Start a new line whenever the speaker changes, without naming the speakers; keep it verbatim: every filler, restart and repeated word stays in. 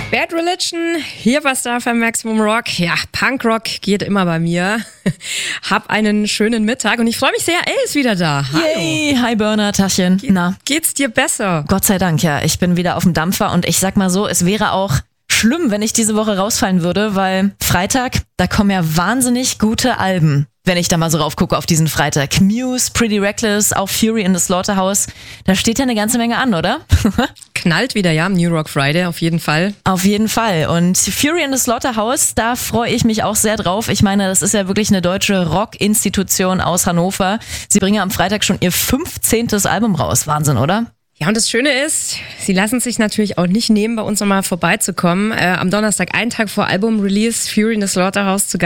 Bad Religion, hier bei Star F M Maximum Rock. Ja, Punkrock geht immer bei mir. Hab einen schönen Mittag und ich freue mich sehr, Elle ist wieder da. Hallo.
Yay, hi Burner, Taschen.
Ge-
Na,
Geht's dir besser?
Gott sei Dank, ja. Ich bin wieder auf dem Dampfer und ich sag mal so, es wäre auch schlimm, wenn ich diese Woche rausfallen würde, weil Freitag, da kommen ja wahnsinnig gute Alben, wenn ich da mal so raufgucke auf diesen Freitag. Muse, Pretty Reckless, auch Fury in the Slaughterhouse. Da steht ja eine ganze Menge an, oder?
Knallt wieder, ja, am New Rock Friday auf jeden Fall.
Auf jeden Fall. Und Fury in the Slaughterhouse, da freue ich mich auch sehr drauf. Ich meine, das ist ja wirklich eine deutsche Rock-Institution aus Hannover. Sie bringen am Freitag schon ihr fünfzehntes Album raus. Wahnsinn, oder?
Ja, und das Schöne ist, sie lassen sich natürlich auch nicht nehmen, bei uns nochmal vorbeizukommen. Äh, am Donnerstag, einen Tag vor Album-Release, Fury in the Slaughterhouse zu Gast.